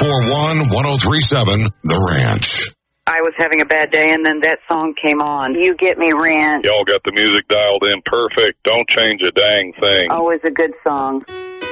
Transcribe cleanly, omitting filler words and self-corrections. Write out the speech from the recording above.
941-1037, The Ranch. I was having a bad day, and then that song came on. You Get Me Ranch. Y'all got the music dialed in perfect. Don't change a dang thing. Always a good song.